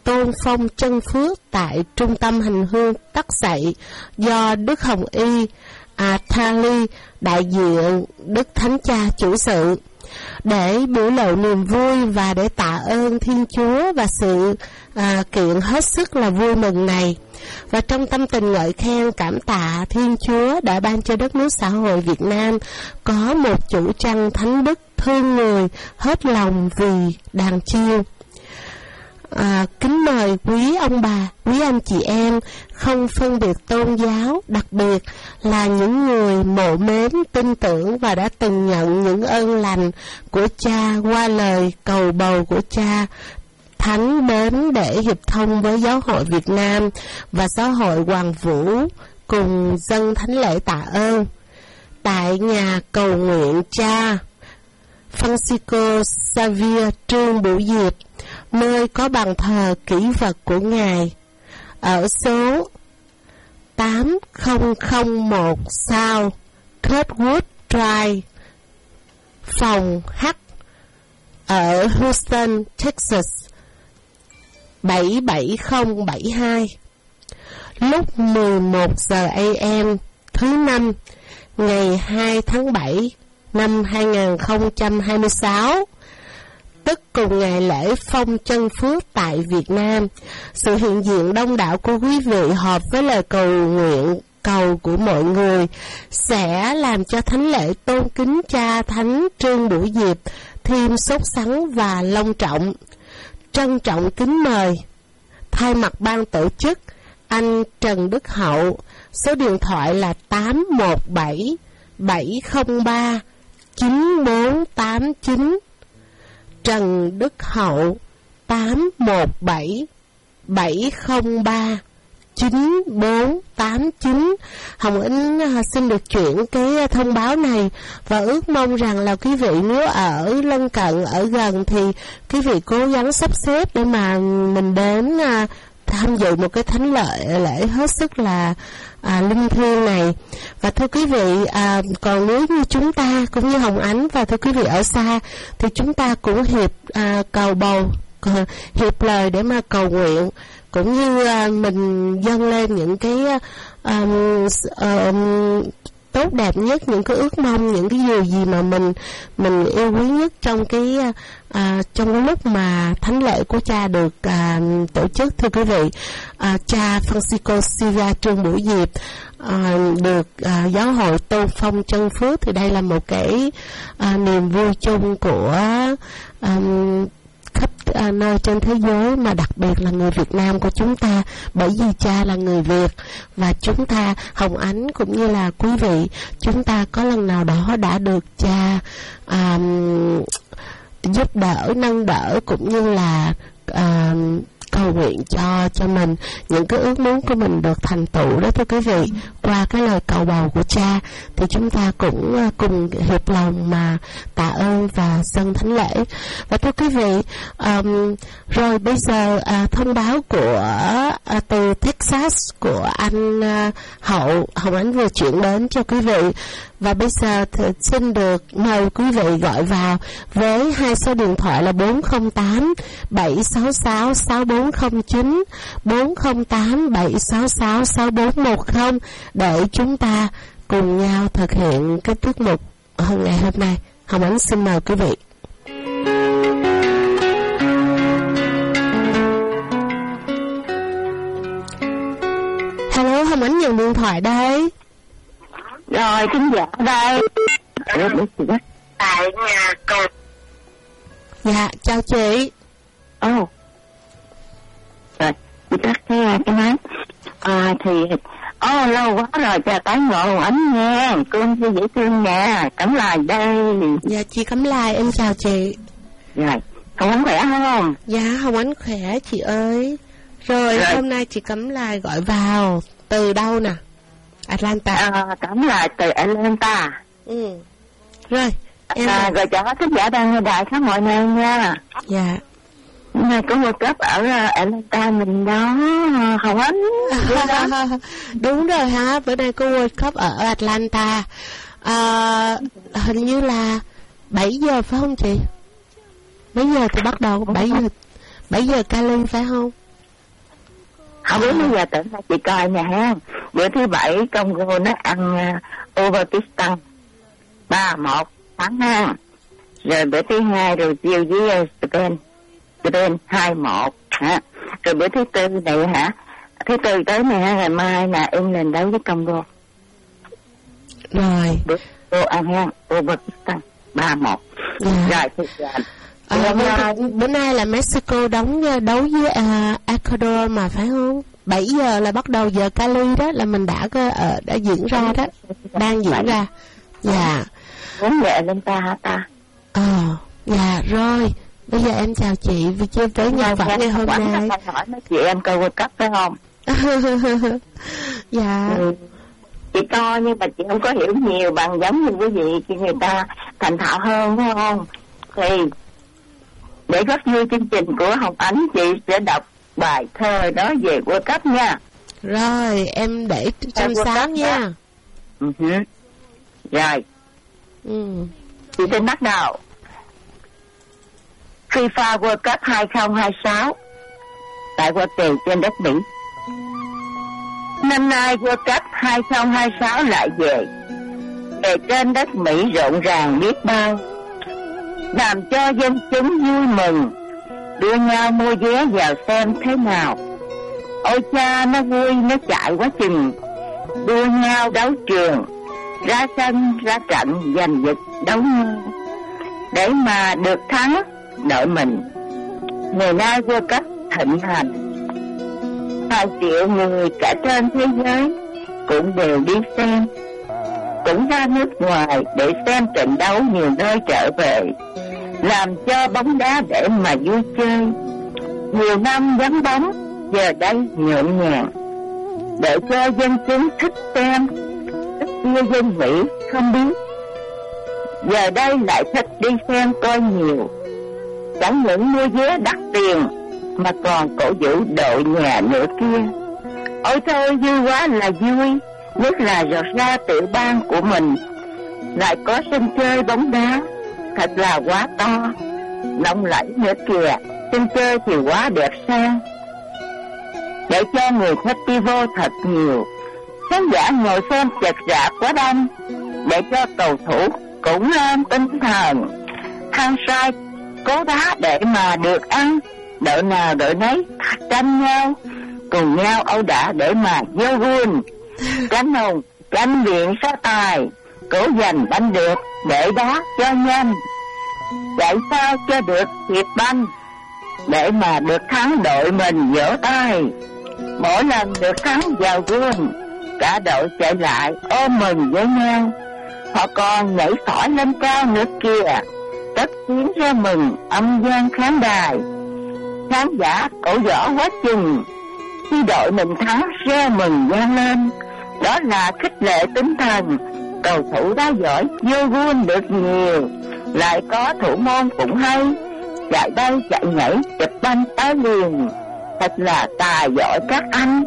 tôn phong chân phước tại Trung tâm Hành hương Tắc Sậy do Đức Hồng Y Thali, đại diện Đức Thánh Cha chủ sự, để biểu lộ niềm vui và để tạ ơn Thiên Chúa và sự kiện hết sức là vui mừng này. Và trong tâm tình ngợi khen cảm tạ Thiên Chúa đã ban cho đất nước xã hội Việt Nam có một chủ trăng thánh đức thương người hết lòng vì đàn chiêu. Kính mời quý ông bà, quý anh chị em không phân biệt tôn giáo, đặc biệt là những người mộ mến, tin tưởng và đã từng nhận những ơn lành của Cha qua lời cầu bầu của Cha Thánh đến để hiệp thông với Giáo hội Việt Nam và Giáo hội Hoàng Vũ cùng dâng thánh lễ tạ ơn tại nhà cầu nguyện Cha Francisco Xavier Trương Bửu Diệp, nơi có bàn thờ kỷ vật của Ngài ở số 8001 South Kirkwood Drive, phòng H ở Houston, Texas 77072, lúc 11 giờ AM thứ Năm ngày 2 tháng 7 năm 2026, tức cùng ngày lễ phong chân phước tại Việt Nam. Sự hiện diện đông đảo của quý vị hợp với lời cầu nguyện cầu của mọi người sẽ làm cho thánh lễ tôn kính Cha Thánh Trương Bửu Diệp thêm sốt sắng và long trọng. Trân trọng kính mời thay mặt ban tổ chức anh Trần Đức Hậu, số điện thoại là 817 703 9489. Trần Đức Hậu 817 703 9489. Hồng Yến xin được chuyển cái thông báo này và ước mong rằng là quý vị nếu ở lân cận, ở gần thì quý vị cố gắng sắp xếp để mà mình đến tham dự một cái thánh lễ hết sức là linh thiêng này. Và thưa quý vị, còn nếu như chúng ta cũng như Hồng Ánh và thưa quý vị ở xa thì chúng ta cũng cầu bầu, hiệp lời để mà cầu nguyện, cũng như mình dâng lên những cái tốt đẹp nhất, những cái ước mong, những cái điều gì mà mình yêu quý nhất trong cái lúc mà thánh lễ của Cha được tổ chức. Thưa quý vị, Cha Francisco Xavier Trương Bửu Diệp được giáo hội tôn phong chân phước, thì đây là một cái niềm vui chung của khắp nơi trên thế giới, mà đặc biệt là người Việt Nam của chúng ta, bởi vì Cha là người Việt. Và chúng ta, Hồng Ánh cũng như là quý vị, chúng ta có lần nào đó đã được Cha giúp đỡ, nâng đỡ, cũng như là cầu nguyện cho mình những cái ước muốn của mình được thành tựu đó. Thưa quý vị, qua cái lời cầu bầu của Cha thì chúng ta cũng cùng hiệp lòng mà tạ ơn và dâng thánh lễ. Và thưa quý vị, rồi bây giờ thông báo của từ Texas của anh Hậu, Hồng Ánh vừa chuyển đến cho quý vị. Và bây giờ xin được mời quý vị gọi vào với hai số điện thoại là 408 766 6409, 408 766 6410 để chúng ta cùng nhau thực hiện cái tiết mục ngày hôm nay. Hồng Ánh xin mời quý vị. Hello, Hồng Ánh nhận điện thoại đây. Rồi, kính giả đây. Tại nhà cầu. Dạ, chào chị. Rồi, chị tắt cái máy. Thì lâu quá rồi, chào tái ngộ Ánh nha. Cương dễ thương nè, Cẩm Lài đây. Dạ, chị Cẩm Lài, em chào chị. Rồi, Hồng Ánh khỏe không? Dạ, Hồng Ánh khỏe chị ơi. Rồi, hôm nay chị Cẩm Lài gọi vào từ đâu nè? Atlanta. Cẩm Lài từ Atlanta. Rồi, em rồi chào khán giả đang nghe đài khắp mọi nơi nha. Dạ. Hôm nay có một cấp ở Atlanta mình đó, Hồng Ánh. Đúng rồi ha, bữa nay có World Cup ở Atlanta. Hình như là 7 giờ phải không chị? Mấy giờ thì bắt đầu? 7 giờ Cali phải không? Không biết bây giờ tưởng là chị coi nè ha. Bữa thứ Bảy Congo nó ăn Uzbekistan 3-1 thắng ha. Rồi bữa thứ Hai rồi chiều với Spain 2-1 ha. Rồi bữa thứ Tư này hả? Thứ Tư tới này ngày mai là England đấu với Congo. Rồi. Bữa ăn ha, Uzbekistan 3-1. Rồi thì bữa nay là Mexico đấu với Ecuador mà phải không? 7 giờ là bắt đầu giờ Cali đó, là mình đã diễn ra đó, đang diễn ra. Dạ. Muốn nhẹ lên ta hả ta? Dạ rồi. Bây giờ em chào chị vì chưa tới nhân vật ngày hôm nay. Hỏi mấy chị em coi World Cup phải không? Dạ. Chị coi nhưng mà chị không có hiểu nhiều bằng giống như quý vị, khi người ta thành thạo hơn phải không? Thì để góp vui chương trình của Hồng Ánh, chị sẽ đọc bài thơ đó về World Cup nha. Rồi em để trong sáng nha. Rồi. Chị xin bắt đầu. FIFA World Cup 2026 tại Hoa Kỳ trên đất Mỹ. Năm nay World Cup 2026 lại về trên đất Mỹ rộn ràng biết bao, làm cho dân chúng vui mừng, đua nhau mua vé vào xem thế nào. Ôi cha, nó vui nó chạy quá chừng, đua nhau đấu trường, ra sân ra trận giành giật đấu nhau để mà được thắng đội mình. Ngày nay World Cup thịnh hành, 2 triệu người cả trên thế giới cũng đều đi xem, cũng ra nước ngoài để xem trận đấu nhiều nơi trở về, làm cho bóng đá để mà vui chơi. Nhiều năm vắng bóng giờ đây nhộn nhàng, để cho dân chúng thích xem, thích yêu dân Mỹ không biết, giờ đây lại thích đi xem coi nhiều. Chẳng những mua vé đắt tiền mà còn cổ vũ đội nhà nữa kia. Ôi thôi vui quá là vui, nhất là giọt ra tiểu bang của mình lại có sân chơi bóng đá thật là quá to, lộng lẫy nữa kìa. Sân chơi thì quá đẹp sang, để cho người thích đi vô thật nhiều. Khán giả ngồi xem chật rạp quá đông, để cho cầu thủ cũng lên tinh thần hăng say cố đá để mà được ăn. Đội nào đội nấy tranh nhau, cùng nhau ẩu đả để mà vô gôn, cánh hùng cánh điện so tài, cố giành banh được để đá cho nhanh, chạy sao cho được hiệp banh để mà được thắng đội mình vỗ tay. Mỗi lần được thắng vào gôn, cả đội chạy lại ôm mừng với nhau. Họ còn nhảy phỏi lên cao nữa kìa, cất tiếng ra mừng âm vang khán đài. Khán giả cổ võ quá chừng, khi đội mình thắng reo mừng vang lên. Đó là khích lệ tinh thần, cầu thủ đá giỏi vô gôn được nhiều, lại có thủ môn cũng hay, chạy đây chạy nhảy chụp banh tới liền, thật là tài giỏi các anh.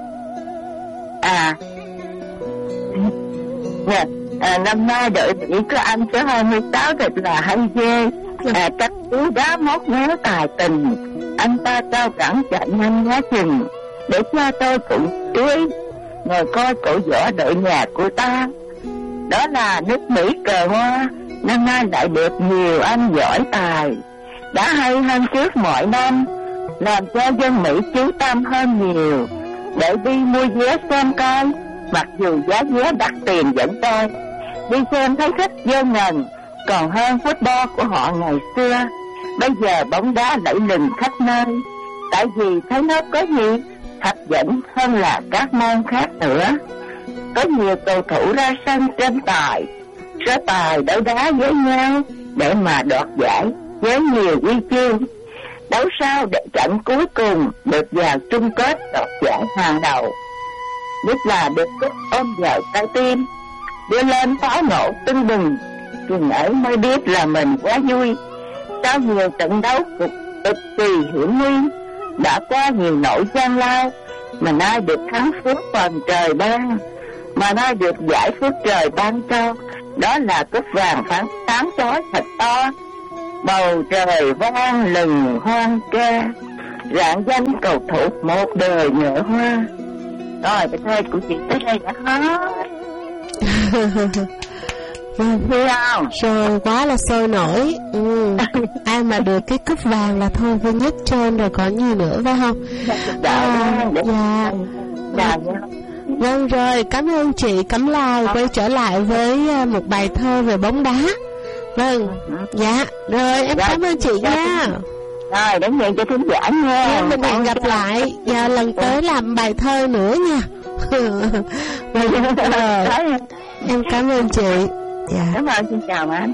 Năm nay đội Mỹ có anh số 26 thật là hay ghê. Các cú đá mót méo tài tình, anh ta cao cẳng chạy nhanh quá chừng, để cho tôi cũng tươi ngồi coi cổ võ đội nhà của ta. Đó là nước Mỹ cờ hoa, năm nay lại được nhiều anh giỏi tài, đã hay hơn trước mọi năm, làm cho dân Mỹ chú tâm hơn nhiều để đi mua vé xem coi. Mặc dù giá vé đắt tiền vẫn tôi đi xem thấy thích vô ngần, còn hơn football của họ ngày xưa. Bây giờ bóng đá lẫy lừng khắp nơi, tại vì thấy nó có gì hấp dẫn hơn là các môn khác nữa. Có nhiều cầu thủ ra sân tranh tài, so tài đấu đá với nhau để mà đoạt giải với nhiều huy chương. Đấu sau để trận cuối cùng được vào chung kết đoạt giải hàng đầu, nhất là được cúp ôm vào trái tim, đưa lên pháo nổ tưng bừng. Chừng ấy mới biết là mình quá vui. Sau nhiều trận đấu cực kỳ hiểm nguy, đã qua nhiều nỗi gian lao, mà nay được thắng phước phần trời ban, mà nay được giải phước trời ban cho. Đó là cúp vàng sáng chói thật to, bầu trời vang lừng hoang ca. rạng danh cầu thủ một đời nhựa hoa. Rồi bài thơ của chị tới đây đã hết. Thấy không? Rồi quá là sôi nổi. Ai mà được cái cúp vàng là thôi với nhất trên rồi còn gì nữa phải không? Dạ. Vâng rồi, cảm ơn chị Cẩm Lai quay trở lại với một bài thơ về bóng đá. Vâng, dạ, rồi em cảm ơn chị nha. Rồi, đến giờ cho thính giả nha. Mình hẹn gặp lại và lần tới làm bài thơ nữa nha. Rồi, em cảm ơn chị. Dạ. Cảm ơn, xin chào anh.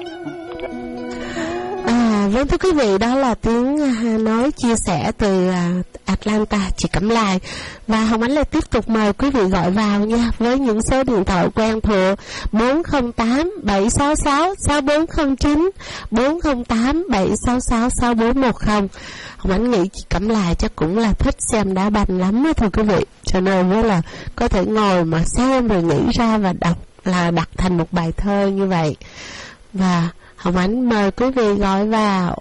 Vâng thưa quý vị, đó là tiếng nói chia sẻ từ Atlanta, chị Cẩm Lai. Và Hồng Ánh lại tiếp tục mời quý vị gọi vào nha, với những số điện thoại quen thuộc 408 766 6409, 408 766 6410. Hồng Ánh nghĩ chị Cẩm Lai chắc cũng là thích xem đá banh lắm đó thưa quý vị, cho nên mới là có thể ngồi mà xem rồi nghĩ ra và đọc, là đặt thành một bài thơ như vậy. Và Hồng Ánh mời quý vị gọi vào.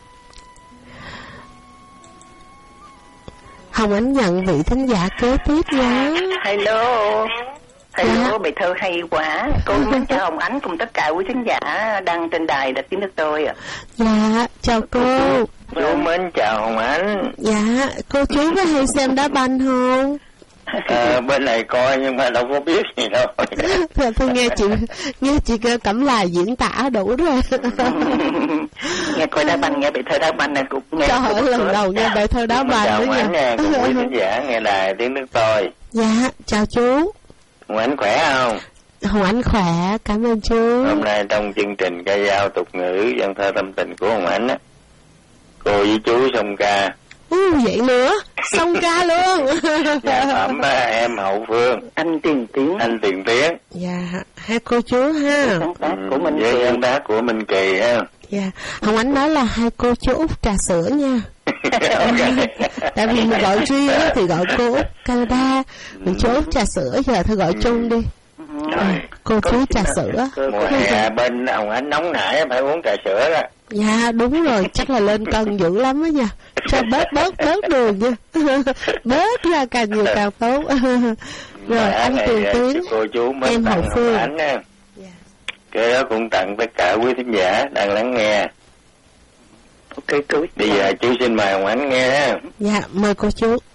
Hồng Ánh nhận vị thính giả kế tiếp nha. Hello, bài thơ hay quá. Cô muốn chào Hồng Ánh cùng tất cả quý thính giả đang trên đài đặt tiếng nước tôi ạ. Dạ, chào cô. Chú mến chào Hồng Ánh. Dạ, cô chú có hay xem đá banh không? Bên này coi nhưng mà đâu có biết gì đâu. Tôi nghe chị Cẩm Lai diễn tả đủ rồi. Nghe coi đá banh, nghe bài thơ đá banh này cũng nghe. Trời ơi, lần đầu nghe bài thơ đá banh đó nha. Chào cùng quý khán giả nghe đài tiếng nước tôi. Dạ, chào chú. Hồng Ánh khỏe không? Hồng Ánh khỏe, cảm ơn chú. Hôm nay trong chương trình ca dao tục ngữ dân thơ tâm tình của Hồng Ánh á, cô với chú song ca. Vậy nữa, song ca luôn. Nhạc phẩm em Hậu Phương, anh Tiền Tiến. Dạ, hai cô chú ha. Của mình với sáng tác của Minh Kỳ ha. Dạ, Hồng Ánh nói là hai cô chú Út trà sữa nha. Tại vì mình gọi Duy thì gọi cô Út Canada, mình chú Út trà sữa, giờ thôi gọi chung đi. Cô chú trà sữa. Mùa hè bên Hồng Ánh nóng nảy phải uống trà sữa đó. Dạ đúng rồi, chắc là lên cân dữ lắm đó nha. Cho bớt đường nha. Bớt ra càng nhiều càng tốt. Rồi anh Tiền Tiến, em Hậu Phương. Cái đó cũng tặng tất cả quý thính giả đang lắng nghe. Ok, bây giờ chú xin mời Hồng Ánh nghe. Dạ, mời cô chú.